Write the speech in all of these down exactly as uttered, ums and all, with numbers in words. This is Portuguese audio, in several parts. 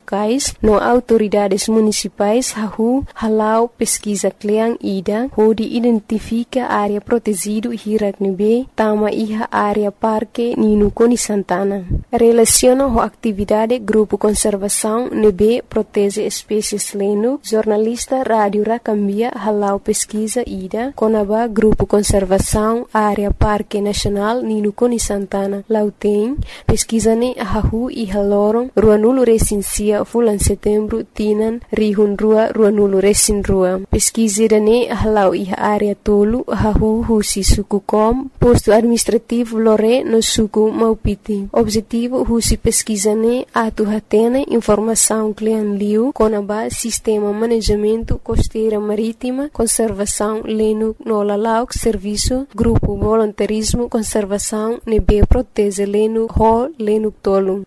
locais no autoridades municipais hahu halau pesquisa cleang ida hodi identifica área protegido hirak nebe tama iha área parque Nino Koni Santana. Relaciona ho atividade grupo conservação nebe protege espécies leno jornalista rádio Rakambia halau pesquisa ida konaba grupo conservação área parque nacional Nino Koni Santana lauteng pesquisa ne hahu i halorong ruanulu resinsia fulan setembro tinan rihun rua ruanulu resin rua pesquisa dane halau i área tolu hahu husi suku kom posto administrativo lore no suku Maupiti objetivo husi pesquisa ne atu hatene informação clean liu konaba sistema manejamento costeira marítima conservação leno no lalauk serviço grupo voluntarismo conservação nebe protege leno ho leno tolu.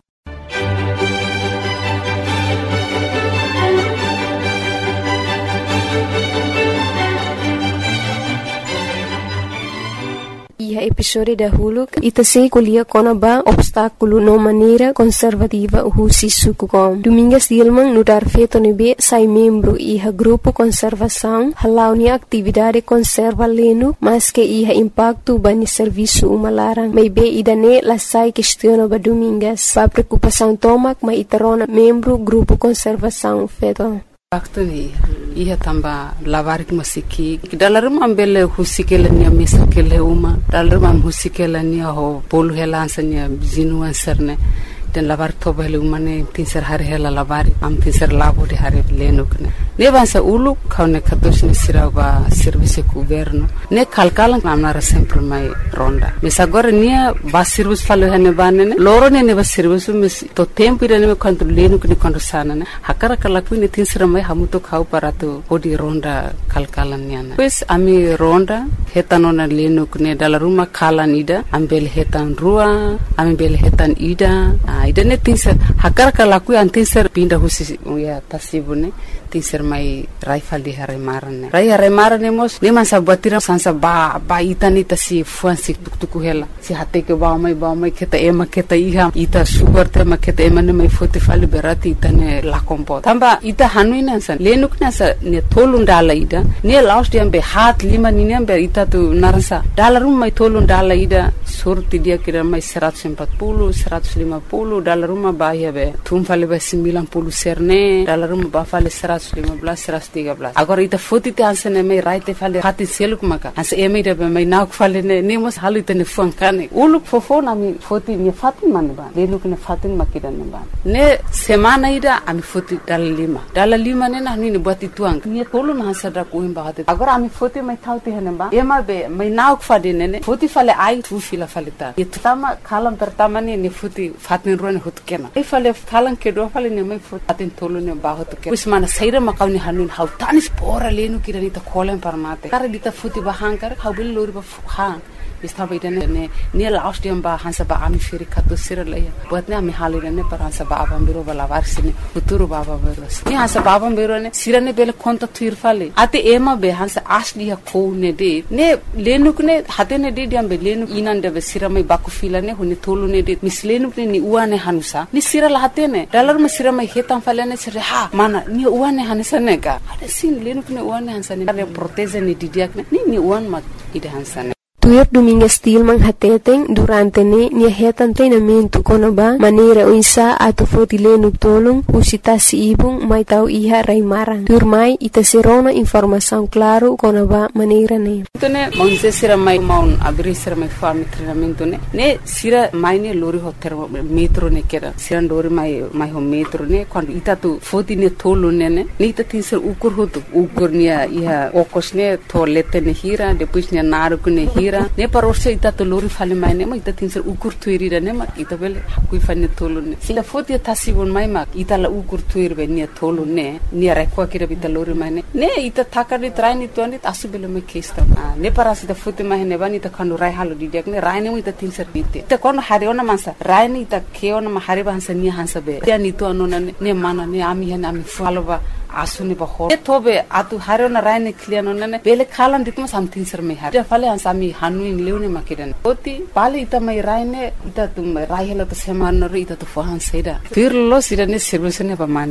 Iha episode dahulu ita se kuliah konaba obstáculo no maneira conservativa husi suku kom. Domingas Dilmang nudar feto nebe sai membro iha grupo conservação halau ni atividade conserva leno mas que iha impacto bani serviço umalarang. May be idane la sai questiona ba Domingas. Ba preocupação tomak may itarona membro grupo conservação feto. Waktu ni ia tamba lavarik masiki dalam ambele husikela ni misikele uma dalam husikela ni ho polu helansanya zinuan serne dan lavar tobele umane tinser hari hela lavari am tinser labo di hari lenukne ne bansa ulu kaune katos ni siraba service governo ne kalkalan amnara sempre mai ronda mesa agora nia ba service falo hane banene loro ne ne ba service mes to tempo ida ne quanto lenukne quanto sana ne hakara kalaku ne tinser mai hamuto kau parato odi ronda kalkalan niana pues ami ronda hetanona lenukne dala ruma kalan ida ambel hetan rua ambel hetan ida ida ne tinser hakara kalaku an tinser pinda husi ya tasibune tinser mai raifal di hari marane rai hari marane mos ne masa batira sansa ba ba itani tasi fuansi tuku hela si hate ke ba mai ba mai keta ema keta iha ita sugar te ma keta ema ne mai fote fali berati itane la kompo tamba ita hanuina san lenuk na sa ne tolun dala ida ne laos diam be hat lima ni ne be ita tu narasa dalarum mai tolun dala ida surti dia kira mai seratus empat puluh seratus lima puluh dalaruma ba ya be tum fali be sembilan puluh serne dalaruma ba fali seratus lima belas seratus tiga belas agora ita foto te ansene mai raite fali hati seluk maka as eme de mai nauk fali ne ne mos halu te ne fuankane uluk fofo na mi foto mi fatin man ba le luk ne fatin makida ne ba ne semana ida ami foto dal lima dal lima ne na ni ne buat ituang ni tolu na sada ko imba hati agora ami foto mai tauti hene ba ema be mai nauk fali ne ne foto fali ai tu fila fali ta itu tama kalam pertama ne ne foto fatin ruan hut kena e fali kalan ke do fali ne mai foto fatin tolu ne ba hut kena wis mana saira makawni hanun hau tanis pora lenu kirani ta kolen parmate kare dita futi bahangkar hau bil lori ba hang istaba idane ne ne laostiam ba hansa ba ami firi kato siralaya buat ne ami halire ne par hansa ba abam biro bala varsine futuro baba biro ne hansa ba abam biro ne sirane bele konta tuir fale ate ema be hansa asli ha ko ne de ne lenu ne hate ne de diam be lenu inan de sirame baku fila ne huni tolu ne de mislenu ne ni uane hanusa ni sirala hate ne dalar me sirame hetam fale ne sire ha mana ni uane hanusa ne ga ade sin lenu ne uane hansa ne proteze ne didiak ne ni uan mat ide hansa ne Tuir Domingas Dilmang hateteng durante ne nia hetan treinamento konoba maneira uinsa ato foti lenu tolong usita si ibung mai tau iha raimarang. Tuir mai ita serona informação claro konoba maneira ne. Tone monse sira mai maun abri sira mai fami treinamento ne. Ne sira mai ne lori ho metro ne kera. Sira lori mai mai ho metro ne quando ita tu foti ne tolo ne ne. Ni ita tinser ukur ho tu ukur nia iha okos ne to lete ne hira depois nia naru ne hira ne parorse ita to lori fale mai ne ma ita tinser ukur tuiri ne ma ita bele hakui fane tolo ne sila foti tasibon mai ma ita la ukur tuiri be ne tolo ne ne rekwa kira bita lori mai ne ne ita takari traini to ne asu bele me kesta ne paras ita foti mai ne bani ita kanu rai halu di dak ne rai ne ita tinser bite ita kono hariona mansa rai ne ita keona ma hari bansa ni hansa be dia ni to anona ne mana ne ami hana ami faloba asuni ba ho tobe atu harona raine kliano nene bele khalan ditma something sir me har fale ansami hanu in leune makidan oti pale ita mai raine ita tum rai hela to seman no ita to fahan seda tir lo sirane service ne ba